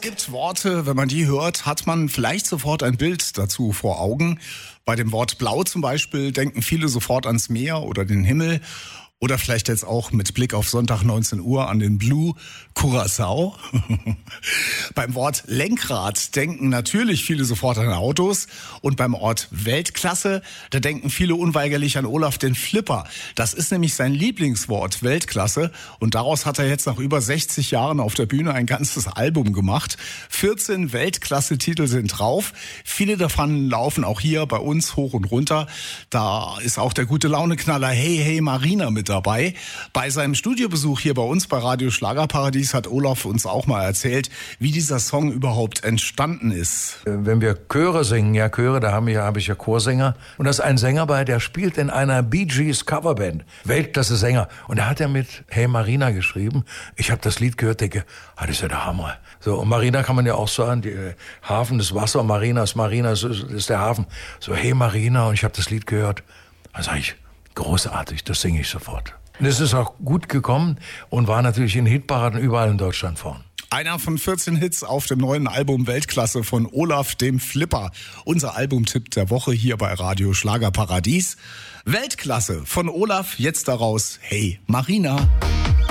gibt Worte, wenn man die hört, hat man vielleicht sofort ein Bild dazu vor Augen. Bei dem Wort blau zum Beispiel denken viele sofort ans Meer oder den Himmel. Oder vielleicht jetzt auch mit Blick auf Sonntag 19 Uhr an den Blue Curaçao. Beim Wort Lenkrad denken natürlich viele sofort an Autos. Und beim Ort Weltklasse, da denken viele unweigerlich an Olaf den Flipper. Das ist nämlich sein Lieblingswort, Weltklasse. Und daraus hat er jetzt nach über 60 Jahren auf der Bühne ein ganzes Album gemacht. 14 Weltklasse-Titel sind drauf. Viele davon laufen auch hier bei uns hoch und runter. Da ist auch der gute Launeknaller Hey Hey Marina mit dabei. Bei seinem Studiobesuch hier bei uns bei Radio Schlagerparadies hat Olaf uns auch mal erzählt, wie dieser Song überhaupt entstanden ist. Wenn wir Chöre singen, ja Chöre, da habe ich ja Chorsänger. Und da ist ein Sänger bei, der spielt in einer Bee Gees Coverband. Weltklasse Sänger. Und da hat er mit Hey Marina geschrieben. Ich habe das Lied gehört, denke, das ist ja der Hammer. So, und Marina kann man ja auch sagen, die Hafen, das Wasser, Marina ist der Hafen. So, Hey Marina, und ich habe das Lied gehört. Da sage ich, großartig, das singe ich sofort. Und es ist auch gut gekommen und war natürlich in Hitparaden überall in Deutschland vorn. Einer von 14 Hits auf dem neuen Album Weltklasse von Olaf dem Flipper. Unser Albumtipp der Woche hier bei Radio Schlagerparadies. Weltklasse von Olaf, jetzt daraus Hey Marina.